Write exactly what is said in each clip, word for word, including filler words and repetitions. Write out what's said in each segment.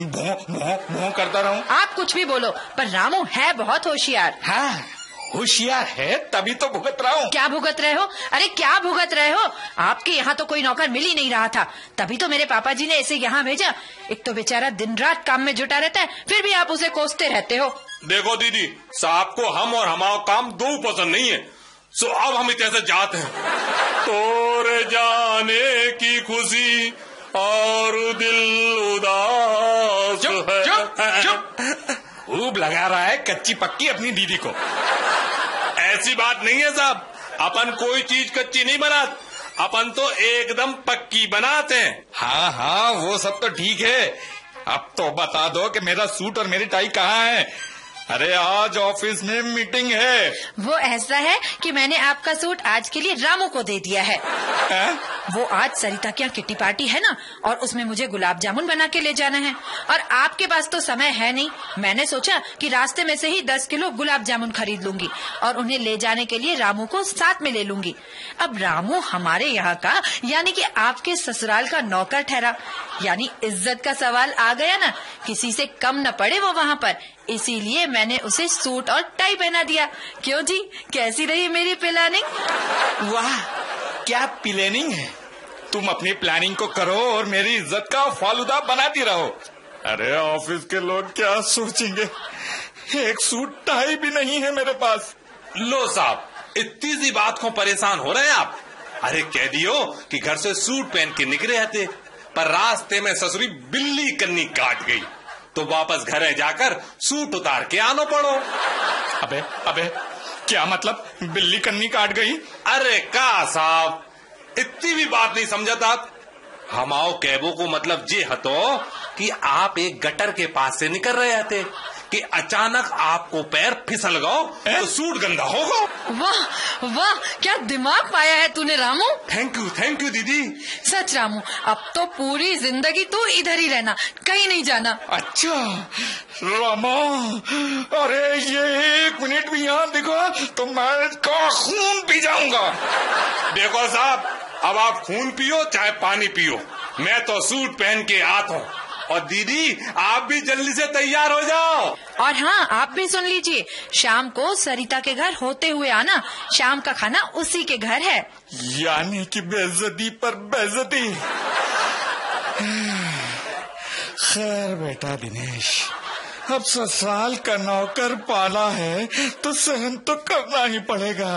भों भों भों करता रहूं? आप कुछ भी बोलो, पर रामू है बहुत होशियार। हाँ, होशियार है तभी तो भुगत रहा हूँ। क्या भुगत रहे हो? अरे क्या भुगत रहे हो? आपके यहाँ तो कोई नौकर मिल ही नहीं रहा था, तभी तो मेरे पापा जी ने इसे यहाँ भेजा। एक तो बेचारा दिन रात काम में जुटा रहता है, फिर भी आप उसे कोसते रहते हो। देखो दीदी, साहब को हम और हमारा काम दो पसंद नहीं है, सो अब हम इतने से जाते हैं। तोरे जाने की खुशी और दिल उदास चुप, है। चुप, चुप। खूब लगा रहा है कच्ची पक्की अपनी दीदी को। ऐसी बात नहीं है साहब, अपन कोई चीज कच्ची नहीं बनाते, अपन तो एकदम पक्की बनाते हैं। हाँ हाँ, वो सब तो ठीक है। अब तो बता दो कि मेरा सूट और मेरी टाई कहाँ है? अरे आज ऑफिस में मीटिंग है। वो ऐसा है कि मैंने आपका सूट आज के लिए रामू को दे दिया है। है? वो आज सरिता की यहाँ किट्टी पार्टी है ना, और उसमें मुझे गुलाब जामुन बना के ले जाना है, और आपके पास तो समय है नहीं। मैंने सोचा कि रास्ते में से ही दस किलो गुलाब जामुन खरीद लूंगी और उन्हें ले जाने के लिए रामू को साथ में ले लूंगी। अब रामू हमारे यहाँ का यानी कि आपके ससुराल का नौकर ठहरा, यानी इज्जत का सवाल आ गया ना, किसी से कम न पड़े वो वहाँ पर। इसीलिए मैंने उसे सूट और टाई पहना दिया। क्यों जी, कैसी रही मेरी प्लानिंग? वाह, क्या प्लानिंग है। तुम अपनी प्लानिंग को करो और मेरी इज्जत का फालूदा बनाती रहो। अरे ऑफिस के लोग क्या सोचेंगे, एक सूट टाई भी नहीं है मेरे पास। लो साहब, इतनी सी बात को परेशान हो रहे हैं आप? अरे कह दियो कि घर से सूट पहन के निकले थे, पर रास्ते में ससुरी बिल्ली कन्नी काट गई, तो वापस घर जाकर सूट उतार के आना पड़ो। अबे अबे, क्या मतलब बिल्ली कन्नी काट गई? अरे का साहब, इतनी भी बात नहीं समझत आप? हमाओ कैबो को मतलब ये हतो कि आप एक गटर के पास से निकल रहे थे कि अचानक आपको पैर फिसल गो तो सूट गंदा होगा। वाह वाह, क्या दिमाग पाया है तूने Ramu. Thank you thank you दीदी। सच रामू, अब तो पूरी जिंदगी तू इधर ही रहना, कहीं नहीं जाना। अच्छा रामा, अरे ये एक मिनट भी यहाँ दिखा तो मैं इसका खून पी जाऊंगा। देखो साहब, अब आप खून पियो चाहे पानी पियो, मैं तो सूट पहन के आता हूँ। और दीदी आप भी जल्दी से तैयार हो जाओ। और हाँ, आप भी सुन लीजिए, शाम को सरिता के घर होते हुए आना, शाम का खाना उसी के घर है। यानी कि बेइज्जती पर बेइज्जती। खैर बेटा दिनेश, अब ससुराल का नौकर पाला है तो सहन तो करना ही पड़ेगा।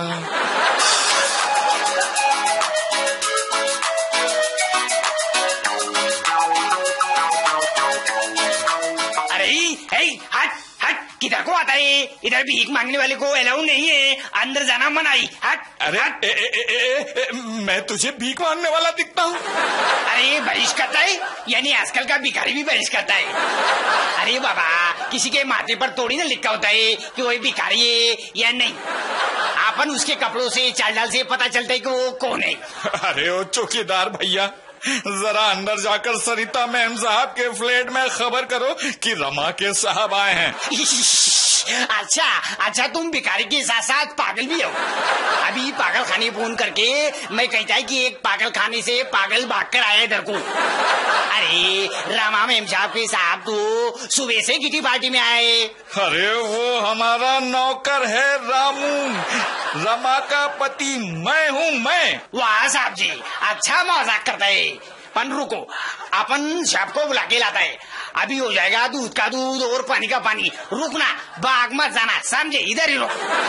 किधर को आता है? इधर भीख मांगने वाले को अलाउ नहीं है, अंदर जाना मनाही। हट। अरे हट। ए, ए, ए, ए, ए, मैं तुझे भीख मांगने वाला दिखता हूँ? अरे बरिश करता है, यानी आजकल का भिखारी भी बरिश करता है। अरे बाबा, किसी के माथे पर थोड़ी ना लिखा होता है कि वो भिखारी है या नहीं। अपन उसके कपड़ों से, चाल डाल से पता चलता है कि वो कौन है। अरे ओ चौकीदार भैया, जरा अंदर जाकर सरिता मैम साहब के फ्लैट में खबर करो कि रमा के साहब आए हैं। अच्छा अच्छा, तुम भिखारी के साथ साथ पागल भी हो। अभी पागल खाने फोन करके मैं कहता है कि एक पागल खाने से पागल भागकर आया इधर को। अरे रमा मैम साहब के साहब तो सुबह से किटी पार्टी में आए। अरे वो हमारा नौकर है रामू, रमा का पति मैं हूँ मैं। वाह साहब जी, अच्छा मजाक करता है। पन रुको, अपन साहब को बुला के लाता है, अभी हो जाएगा दूध का दूध और पानी का पानी। रुकना, भाग मत जाना, समझे? इधर ही रुक।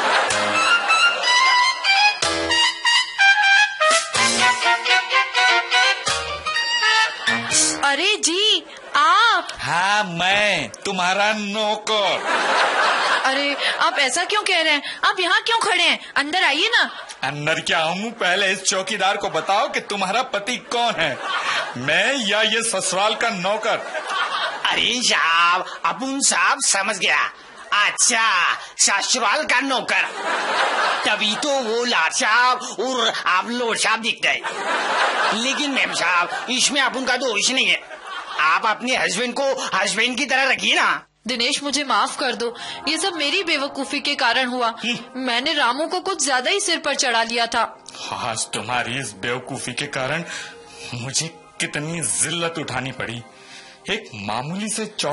अरे जी आप? हाँ मैं, तुम्हारा नौकर। अरे आप ऐसा क्यों कह रहे हैं? आप यहाँ क्यों खड़े हैं? अंदर आइए ना। अंदर क्या आऊँ? पहले इस चौकीदार को बताओ कि तुम्हारा पति कौन है, मैं या ये ससुराल का नौकर? अरे साहब, अपुन साहब समझ गया। अच्छा, ससुराल का नौकर, तभी तो वो लाट साहब और आप लोट साहब दिखते हैं। लेकिन मैम साहब, इसमें अपन का दोष नहीं है। आप अपने हस्बैंड को हस्बैंड की तरह रखिए ना। दिनेश मुझे माफ कर दो, ये सब मेरी बेवकूफी के कारण हुआ। मैंने रामू को कुछ ज्यादा ही सिर पर चढ़ा लिया था। आज तुम्हारी इस बेवकूफी के कारण मुझे कितनी जिल्लत उठानी पड़ी। एक मामूली से